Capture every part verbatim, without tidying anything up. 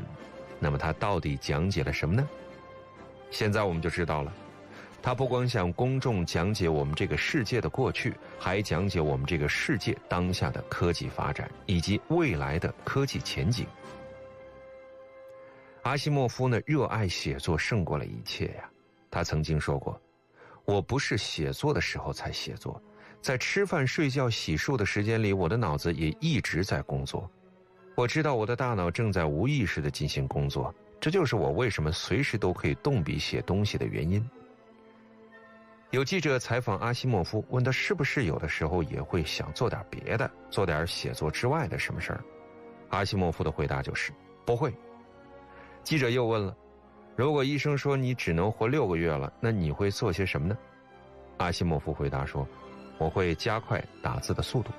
那么他到底讲解了什么呢？现在我们就知道了，他不光向公众讲解我们这个世界的过去，还讲解我们这个世界当下的科技发展以及未来的科技前景。阿西莫夫呢，热爱写作胜过了一切呀。他曾经说过，我不是写作的时候才写作，在吃饭睡觉洗漱的时间里，我的脑子也一直在工作。我知道我的大脑正在无意识地进行工作，这就是我为什么随时都可以动笔写东西的原因。有记者采访阿西莫夫，问他是不是有的时候也会想做点别的，做点写作之外的什么事儿。阿西莫夫的回答就是不会。记者又问了，如果医生说你只能活六个月了，那你会做些什么呢？阿西莫夫回答说，我会加快打字的速度。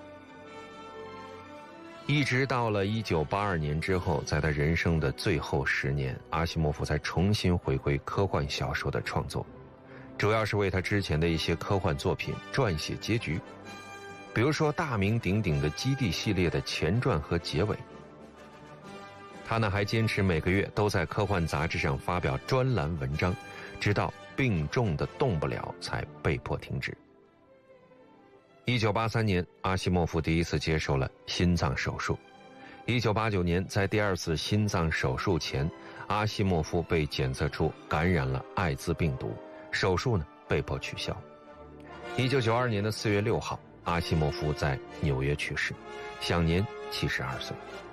一直到了一九八二年之后，在他人生的最后十年，阿西莫夫才重新回归科幻小说的创作，主要是为他之前的一些科幻作品撰写结局，比如说大名鼎鼎的基地系列的前传和结尾。他呢还坚持每个月都在科幻杂志上发表专栏文章，直到病重的动不了才被迫停止。一九八三年，阿西莫夫第一次接受了心脏手术。一九八九年，在第二次心脏手术前，阿西莫夫被检测出感染了艾滋病毒，手术呢被迫取消。一九九二年的四月六号，阿西莫夫在纽约去世，享年七十二岁。